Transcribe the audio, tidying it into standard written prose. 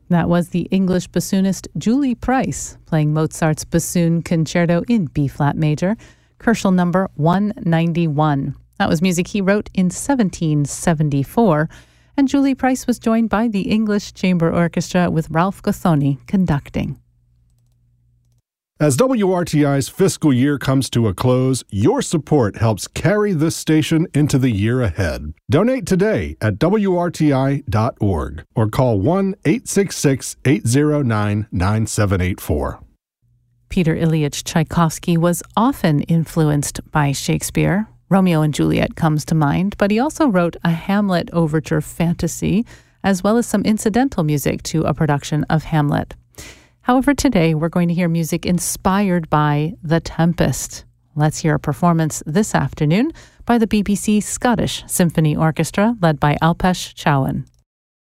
That was the English bassoonist Julie Price playing Mozart's Bassoon Concerto in B-flat major, Kerschel number 191. That was music he wrote in 1774, and Julie Price was joined by the English Chamber Orchestra with Ralph Gothoni conducting. As WRTI's fiscal year comes to a close, your support helps carry this station into the year ahead. Donate today at WRTI.org or call 1-866-809-9784. Peter Ilyich Tchaikovsky was often influenced by Shakespeare. Romeo and Juliet comes to mind, but he also wrote a Hamlet overture fantasy, as well as some incidental music to a production of Hamlet. However, today we're going to hear music inspired by The Tempest. Let's hear a performance this afternoon by the BBC Scottish Symphony Orchestra, led by Alpesh Chauhan.